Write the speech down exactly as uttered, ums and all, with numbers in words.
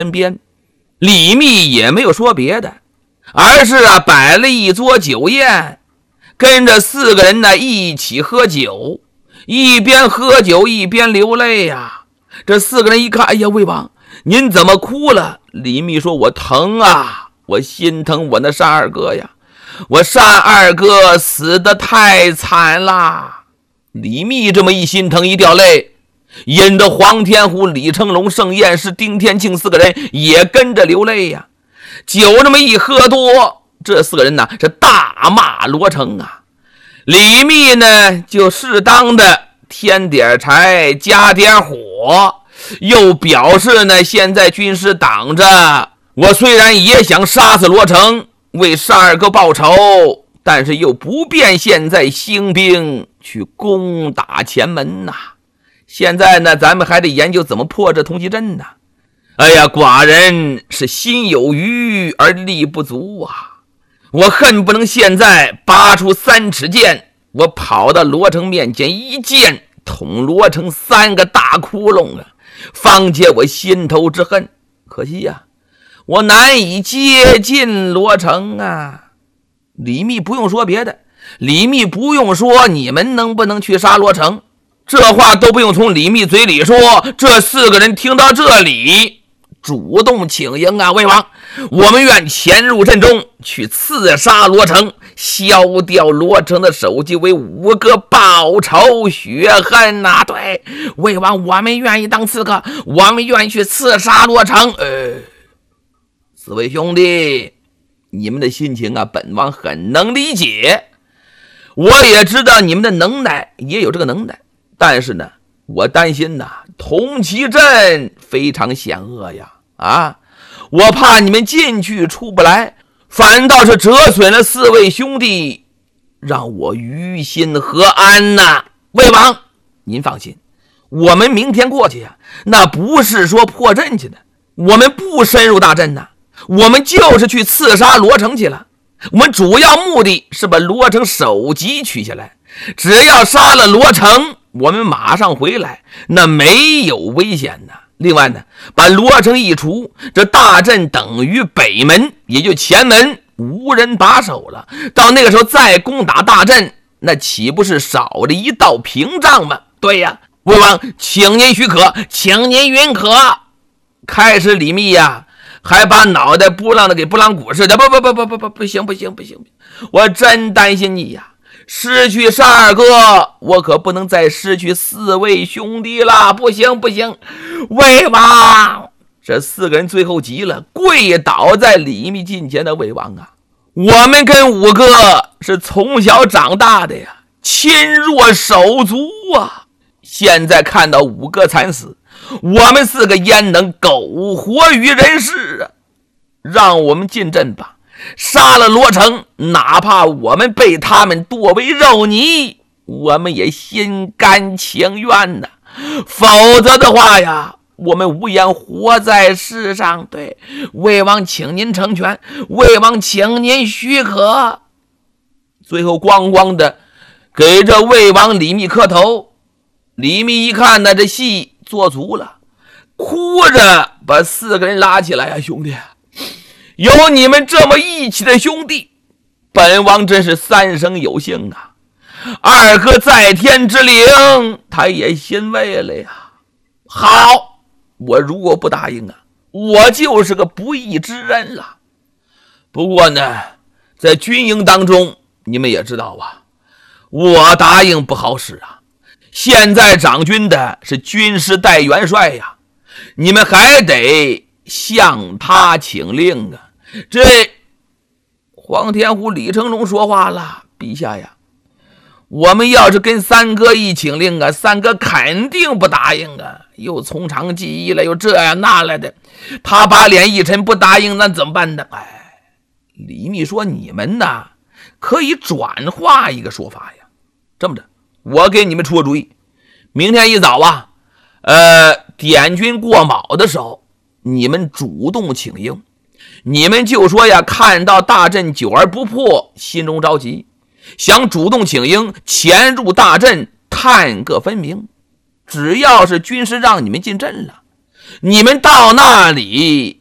身边。李密也没有说别的，而是啊摆了一桌酒宴，跟着四个人呢一起喝酒，一边喝酒一边流泪呀、啊。这四个人一看，哎呀，魏王您怎么哭了？李密说，我疼啊，我心疼我那单二哥呀，我单二哥死得太惨了。李密这么一心疼一掉泪，引得黄天虎、李成龙、盛彦师、丁天庆四个人也跟着流泪呀。酒这么一喝多，这四个人呢是大骂罗成啊。李密呢就适当的添点柴加点火，又表示呢现在军师挡着，我虽然也想杀死罗成为单二哥报仇，但是又不便现在兴兵去攻打前门呐、啊。现在呢咱们还得研究怎么破这通缉阵呢。哎呀，寡人是心有余而力不足啊，我恨不能现在拔出三尺剑，我跑到罗成面前一剑捅罗成三个大窟窿啊，方解我心头之恨。可惜呀、啊，我难以接近罗成啊。李密不用说别的，李密不用说你们能不能去杀罗成，这话都不用从李密嘴里说。这四个人听到这里主动请缨啊，魏王，我们愿潜入阵中去刺杀罗成，削掉罗成的首级，为五哥报仇雪恨呐、啊！对，魏王，我们愿意当刺客，我们愿意去刺杀罗成。呃，四位兄弟，你们的心情啊，本王很能理解，我也知道你们的能耐，也有这个能耐，但是呢，我担心呐、啊，通缉阵非常险恶呀！啊，我怕你们进去出不来，反倒是折损了四位兄弟，让我于心何安呐！魏王，您放心，我们明天过去呀、啊，那不是说破阵去的，我们不深入大阵呐、啊，我们就是去刺杀罗成去了。我们主要目的是把罗成首级取下来，只要杀了罗成，我们马上回来，那没有危险的。另外呢，把罗成一除，这大阵等于北门，也就前门无人把守了。到那个时候再攻打大阵，那岂不是少了一道屏障吗？对呀，魏王，请您许可，请您允可。开始李密呀、啊，还把脑袋拨浪的给拨浪鼓似的，不不不不不不不行不行不行，我真担心你呀、啊。失去单二哥，我可不能再失去四位兄弟了，不行不行！魏王，这四个人最后急了，跪倒在李密近前的。魏王啊，我们跟五哥是从小长大的呀，亲若手足啊！现在看到五哥惨死，我们四个焉能苟活于人世啊？让我们进阵吧，杀了罗成，哪怕我们被他们剁为肉泥，我们也心甘情愿呐。否则的话呀，我们无颜活在世上。对，魏王，请您成全，魏王，请您许可。最后咣咣的给这魏王李密磕头。李密一看呢，这戏做足了，哭着把四个人拉起来呀、啊，兄弟，有你们这么义气的兄弟，本王真是三生有幸啊！二哥在天之灵，他也欣慰了呀。好，我如果不答应啊，我就是个不义之人了。不过呢，在军营当中，你们也知道啊，我答应不好使啊。现在掌军的是军师代元帅呀，你们还得向他请令啊。这黄天虎、李成龙说话了，陛下呀，我们要是跟三哥一请令啊，三哥肯定不答应啊，又从长计议了，又这样那来的，他把脸一沉不答应，那怎么办呢？哎，李密说，你们呐可以转化一个说法呀。这么着，我给你们出个主意，明天一早啊，呃，点军过卯的时候，你们主动请缨。你们就说呀，看到大阵久而不破，心中着急，想主动请缨，潜入大阵，探个分明。只要是军师让你们进阵了， 你们到那里